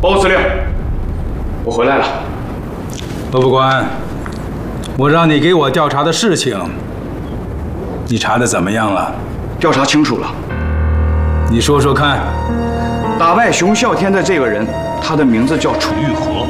报告司令，我回来了。 罗副官，我让你给我调查的事情，你查的怎么样了？ 调查清楚了。 你说说看。 打败熊啸天的这个人，他的名字叫楚玉和。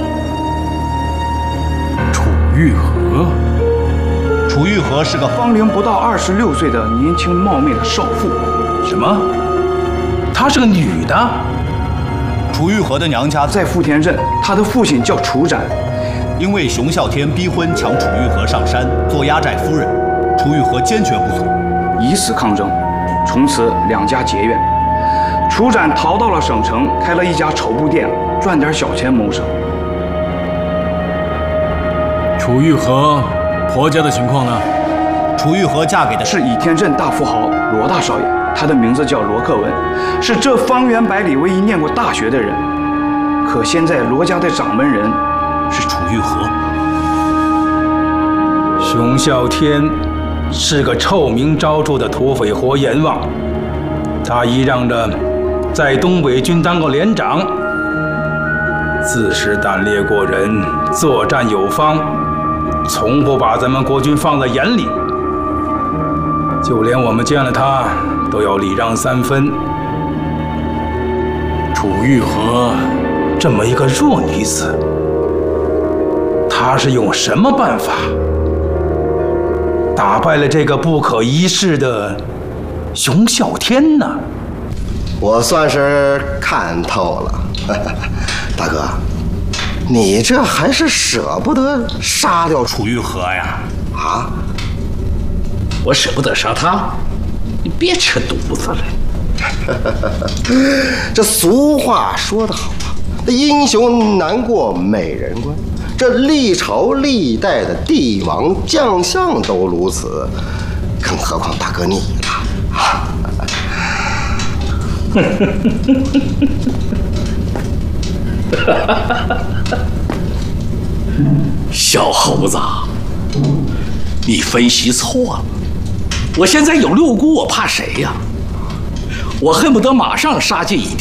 楚玉和。 楚玉和是个芳龄不到26岁的年轻貌美的少妇。 什么？她是个女的？ 楚玉和的娘家在富田镇，她的父亲叫楚展。 因为熊啸天逼婚抢楚玉和上山做压寨夫人，楚玉和坚决不从， 以死抗争，从此两家结怨。楚展逃到了省城，开了一家绸布店，赚点小钱谋生。 楚玉和婆家的情况呢？ 楚玉和嫁给的是倚天镇大富豪罗大少爷，他的名字叫罗克文，是这方圆百里唯一念过大学的人。可现在罗家的掌门人是楚玉和。 熊啸天是个臭名昭著的土匪活阎王，他依仗着在东北军当过连长，自恃胆略过人，作战有方，从不把咱们国军放在眼里，就连我们见了他都要礼让3分。楚玉和这么一个弱女子，她是用什么办法打败了这个不可一世的熊啸天呢？ 我算是看透了。大哥，你这还是舍不得杀掉楚玉和呀？啊？ 我舍不得杀他，你别扯犊子了。 这俗话说得好啊，英雄难过美人关。这历朝历代的帝王将相都如此，更何况大哥你了。 小猴子，你分析错了。我现在有6姑，我怕谁呀？我恨不得马上杀进倚